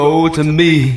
Oh, to me.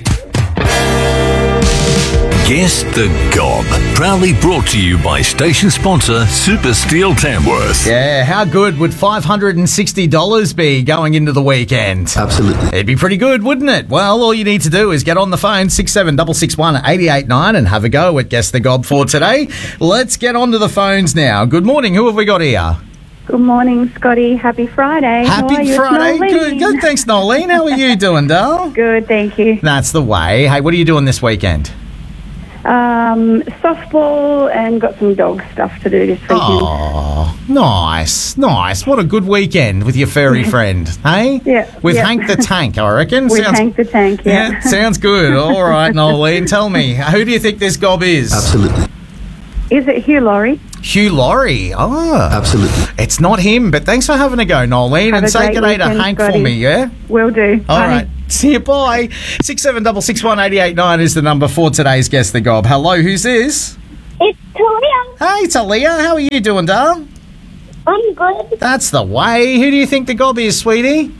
Guess the Gob. Proudly brought to you by station sponsor Super Steel Tamworth. Yeah, how good would $560 be going into the weekend? Absolutely. It'd be pretty good, wouldn't it? Well, all you need to do is get on the phone, 6766 889, and have a go at Guess the Gob for today. Let's get onto the phones now. Good morning. Who have we got here? Good morning, Scotty. Happy Friday. How are Happy you? Friday. It's Good. Thanks, Nolene. How are you doing, Dal? Good, thank you. That's the way. Hey, what are you doing this weekend? Softball and got some dog stuff to do this weekend. Oh, nice. What a good weekend with your furry friend, hey? Yeah. With yeah. Hank the Tank, I reckon. With Hank the Tank, yeah. Yeah, sounds good. All right, Nolene, tell me, who do you think this gob is? Absolutely. Is it Hugh Laurie? Hugh Laurie. Oh. Absolutely. It's not him, but thanks for having a go, Nolene, Have and a say great good day to weekend, Hank Scotty. for me, yeah? Will do. All Bye. right. See you, bye. 6766 889 is the number for today's Guess the Gob. Hello, who's this? It's Talia. Hey, Talia, how are you doing, darling? I'm good. That's the way. Who do you think the gob is, sweetie?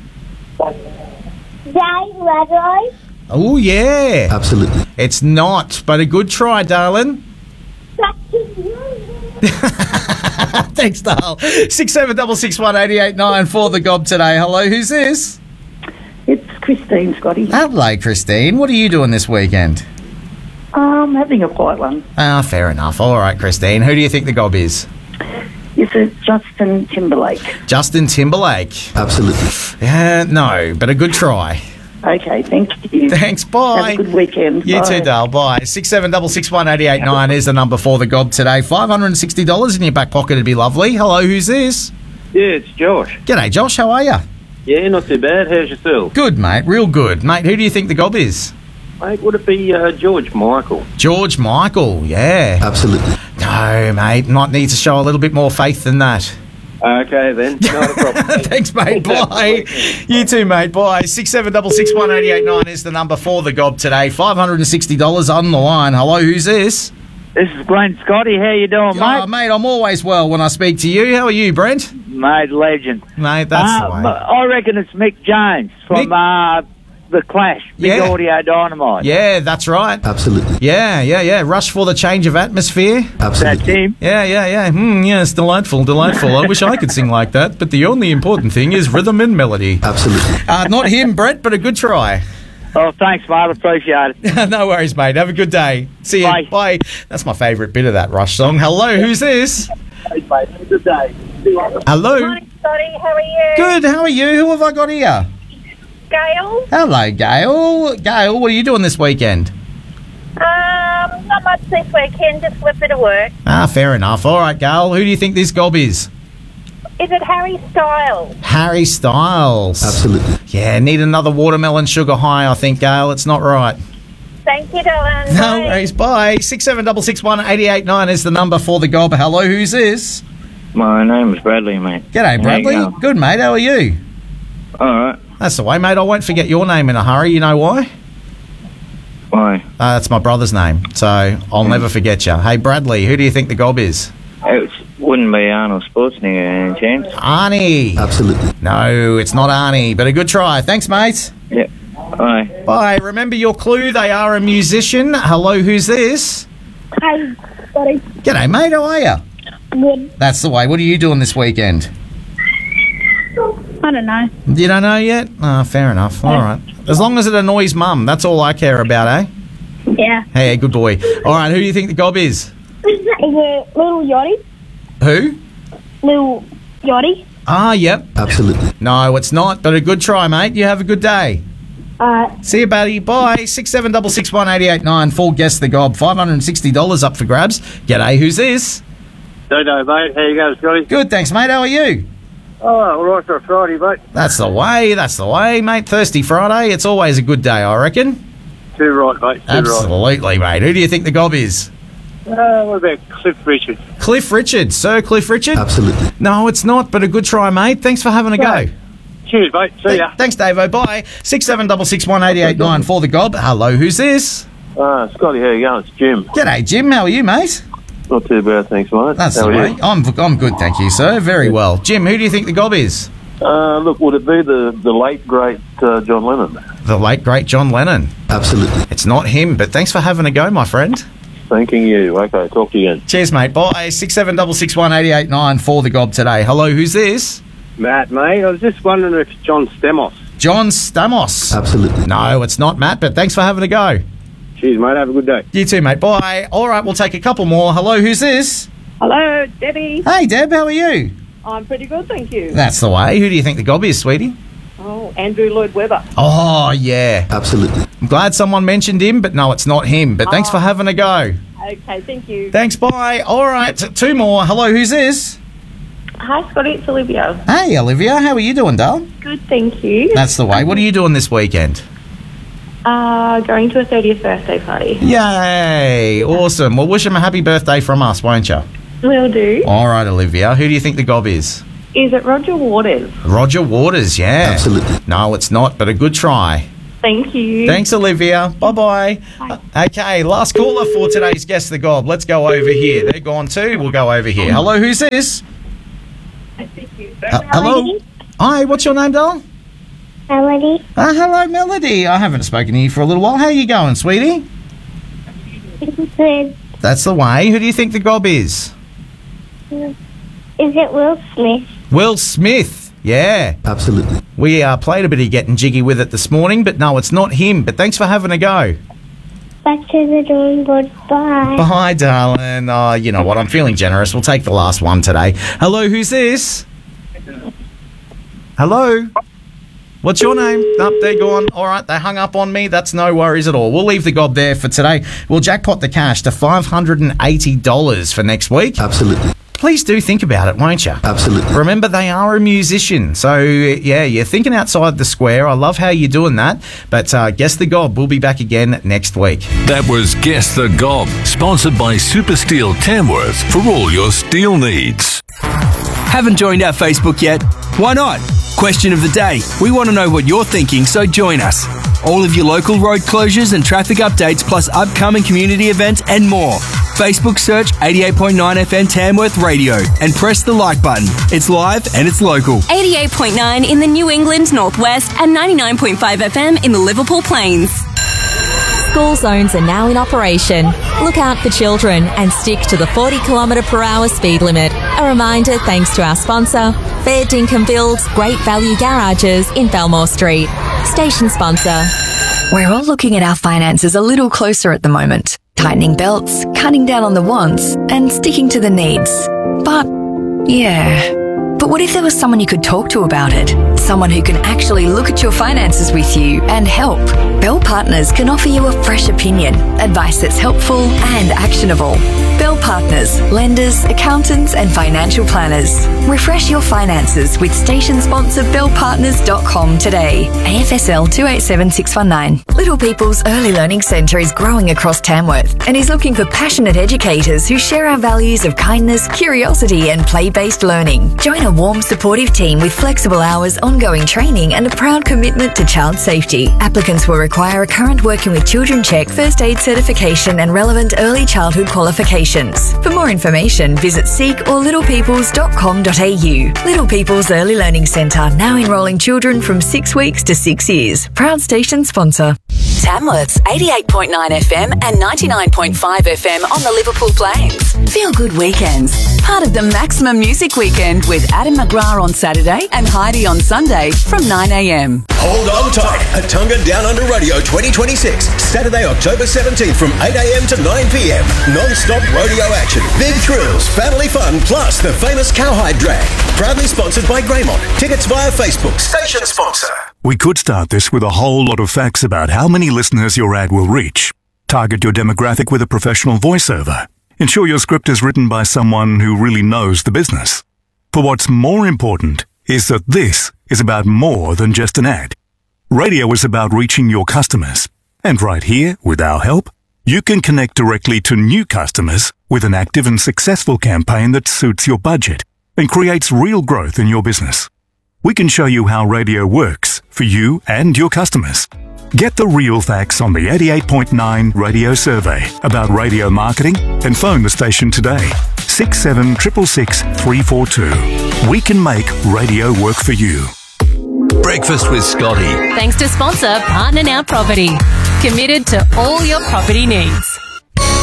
Daddy Leroy. Oh, yeah. Absolutely. It's not, but a good try, darling. Thanks, Dale. 6766 889 for the gob today. Hello, who's this? It's Christine, Scotty. Hello, Christine. What are you doing this weekend? Having a quiet one. Ah, fair enough. All right, Christine. Who do you think the gob is? Is it Justin Timberlake? Justin Timberlake. Absolutely. Yeah, no, but a good try. Okay, thank you. Thanks, bye. Have a good weekend. You Bye. too, Dale. Bye. 6766 889 is the number for the gob today. $560 in your back pocket would be lovely. Hello, who's this? Yeah, it's Josh. G'day, Josh. How are you? Yeah, not too bad. How's yourself? Good, mate. Real good. Mate, who do you think the gob is? Mate, would it be George Michael? George Michael, yeah. Absolutely. No, mate. Might need to show a little bit more faith than that. Okay, then. Not a problem. Thanks, mate. Bye. You too, mate. Bye. 6766 889 is the number for the gob today. $560 on the line. Hello, who's this? This is Glenn Scotty. How you doing, mate? Oh, mate, I'm always well when I speak to you. How are you, Brent? Mate, legend. Mate, that's the way. I reckon it's Mick Jones from The Clash, Big Yeah. Audio Dynamite. Yeah, that's right. Absolutely. Yeah. Rush for the change of atmosphere. That's Absolutely. him. Yeah. Yes, delightful. I wish I could sing like that, but the only important thing is rhythm and melody. Absolutely. Not him, Brett, but a good try. Oh, thanks, mate. Appreciate it. No worries, mate. Have a good day. See you. Bye. Bye. That's my favourite bit of that Rush song. Hello, who's this? Hey, mate. Have a good day. Hello. Morning, Scotty. How are you? Good. How are you? Who have I got here? Gail. Hello, Gail. Gail, what are you doing this weekend? Not much this weekend. Just a bit of work. Ah, fair enough. All right, Gail. Who do you think this gob is? Is it Harry Styles? Harry Styles. Absolutely. Yeah, need another watermelon sugar high, I think, Gail. It's not right. Thank you, darling. No Bye. worries. Bye. 6766 889 is the number for the gob. Hello, who's this? My name is Bradley, mate. G'day, Bradley. How you going? Good, mate. How are you? All right. That's the way, mate. I won't forget your name in a hurry. You know why? Why? That's my brother's name, so I'll never forget you. Hey, Bradley, who do you think the gob is? It wouldn't be Arnold Schwarzenegger, any chance? Arnie. Absolutely. No, it's not Arnie, but a good try. Thanks, mate. Yep. Bye. Bye. Remember your clue. They are a musician. Hello, who's this? Hey, Scotty. G'day, mate. How are you? Good. That's the way. What are you doing this weekend? I don't know. You don't know yet? Oh, fair enough. All right. As long as it annoys Mum, that's all I care about, eh? Yeah. Hey, good boy. All right, who do you think the gob is? Is it Little Yachty? Who? Little Yachty? Ah, yep. Absolutely. No, it's not, but a good try, mate. You have a good day. See you, buddy. Bye. 6766 889 full guess the gob. $560 up for grabs. G'day, who's this? Dodo, mate. How you going, Scotty? Good, thanks, mate. How are you? Oh, all right for a Friday, mate. That's the way, mate. Thirsty Friday. It's always a good day, I reckon. Too right, mate. Too Absolutely, mate. Who do you think the gob is? right. What about Cliff Richard? Cliff Richard. Sir Cliff Richard? Absolutely. No, it's not, but a good try, mate. Thanks for having a go. Cheers, mate. See ya. Thanks, Davo. Bye. 6766 889 for the gob. Hello, who's this? Scotty, how you going? It's Jim. G'day, Jim. How are you, mate? Not too bad, thanks, mate. That's how the are way. you? I'm good, thank you, sir. Very well. Jim, who do you think the gob is? Look, would it be the late, great John Lennon? The late, great John Lennon. Absolutely. It's not him, but thanks for having a go, my friend. Thanking you. Okay, talk to you again. Cheers, mate. Bye. 6766 889 for the gob today. Hello, who's this? Matt, mate. I was just wondering if John Stamos. John Stamos. Absolutely. No, it's not Matt, but thanks for having a go. Cheers, mate. Have a good day. You too, mate. Bye. All right, we'll take a couple more. Hello, who's this? Hello, Debbie. Hey, Deb, how are you? I'm pretty good, thank you. That's the way. Who do you think the gob is, sweetie? Oh, Andrew Lloyd Webber. Oh, yeah. Absolutely. I'm glad someone mentioned him, but no, it's not him. But thanks for having a go. Okay, thank you. Thanks, bye. All right, two more. Hello, who's this? Hi, Scotty, it's Olivia. Hey, Olivia, how are you doing, darling? Good, thank you. That's the way. What are you doing this weekend? Going to a 30th birthday party. Yay! Awesome. Well, wish him a happy birthday from us, won't you? Will do. All right, Olivia. Who do you think the gob is? Is it Roger Waters? Roger Waters, yeah. Absolutely. No, it's not, but a good try. Thank you. Thanks, Olivia. Bye-bye. Okay, last caller for today's Guess the Gob. Let's go over here. They're gone too. We'll go over here. Hello, who's this? Hello? Hi, what's your name, darling? Melody. Hello, Melody. I haven't spoken to you for a little while. How are you going, sweetie? Good. That's the way. Who do you think the gob is? Is it Will Smith? Will Smith. Yeah. Absolutely. We played a bit of getting jiggy with it this morning, but no, it's not him. But thanks for having a go. Back to the drawing board. Bye. Bye, darling. Oh, you know what? I'm feeling generous. We'll take the last one today. Hello, who's this? Hello? What's your name? Oh, they're gone. All right, they hung up on me. That's no worries at all. We'll leave the gob there for today. We'll jackpot the cash to $580 for next week. Absolutely. Please do think about it, won't you? Absolutely. Remember, they are a musician. So, yeah, you're thinking outside the square. I love how you're doing that. But Guess the Gob will be back again next week. That was Guess the Gob, sponsored by Super Steel Tamworth for all your steel needs. Haven't joined our Facebook yet? Why not? Question of the day. We want to know what you're thinking, so join us. All of your local road closures and traffic updates, plus upcoming community events and more. Facebook search 88.9 FM Tamworth Radio and press the like button. It's live and it's local. 88.9 in the New England Northwest and 99.5 FM in the Liverpool Plains. School zones are now in operation. Look out for children and stick to the 40 km/h speed limit. A reminder thanks to our sponsor, Fair Dinkum Builds Great Value Garages in Belmore Street. Station sponsor. We're all looking at our finances a little closer at the moment. Tightening belts, cutting down on the wants, and sticking to the needs. But what if there was someone you could talk to about it? Someone who can actually look at your finances with you and help. Bell Partners can offer you a fresh opinion, advice that's helpful and actionable. Bell Partners, lenders, accountants and financial planners. Refresh your finances with station sponsor bellpartners.com today. AFSL 287619. Little People's Early Learning Centre is growing across Tamworth and is looking for passionate educators who share our values of kindness, curiosity and play-based learning. Join a warm, supportive team with flexible hours, ongoing training and a proud commitment to child safety. Applicants will require a current Working with Children check, first aid certification and relevant early childhood qualifications. For more information, visit seek or littlepeoples.com.au. Little People's Early Learning Centre, now enrolling children from 6 weeks to 6 years. Proud station sponsor. Tamworth's 88.9 FM and 99.5 FM on the Liverpool Plains. Feel good weekends. Part of the Maximum Music Weekend with Adam McGrath on Saturday and Heidi on Sunday from 9 a.m. Hold on tight. Atunga Down Under Radio 2026. Saturday, October 17th from 8 a.m. to 9 p.m. Non-stop rodeo action. Big thrills, family fun, plus the famous Cowhide Drag. Proudly sponsored by Greymont. Tickets via Facebook. Station sponsor. We could start this with a whole lot of facts about how many listeners your ad will reach. Target your demographic with a professional voiceover. Ensure your script is written by someone who really knows the business. For what's more important is that this is about more than just an ad. Radio is about reaching your customers. And right here, with our help, you can connect directly to new customers with an active and successful campaign that suits your budget and creates real growth in your business. We can show you how radio works for you and your customers. Get the real facts on the 88.9 radio survey about radio marketing and phone the station today. 67 666 342. We can make radio work for you. Breakfast with Scotty. Thanks to sponsor Partner Now Property. Committed to all your property needs.